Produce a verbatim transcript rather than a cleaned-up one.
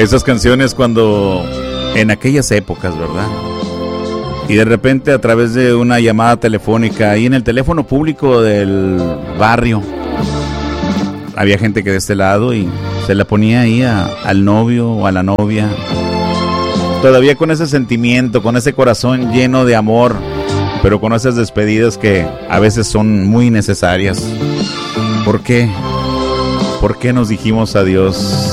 Esas canciones cuando, en aquellas épocas, ¿verdad? Y de repente a través de una llamada telefónica, ahí en el teléfono público del barrio, había gente que de este lado y se la ponía ahí a, al novio o a la novia. Todavía con ese sentimiento, con ese corazón lleno de amor, pero con esas despedidas que a veces son muy necesarias. ¿Por qué? ¿Por qué nos dijimos adiós?